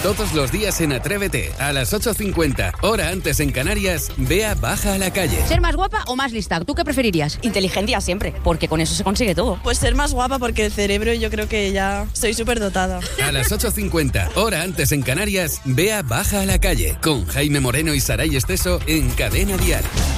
Todos los días en Atrévete, a las 8:50, hora antes en Canarias, Bea baja a la calle. ¿Ser más guapa o más lista? ¿Tú qué preferirías? Inteligencia siempre, porque con eso se consigue todo. Pues ser más guapa, porque el cerebro yo creo que ya soy súper dotada. A las 8:50, hora antes en Canarias, Bea baja a la calle, con Jaime Moreno y Saray Esteso en Cadena Dial.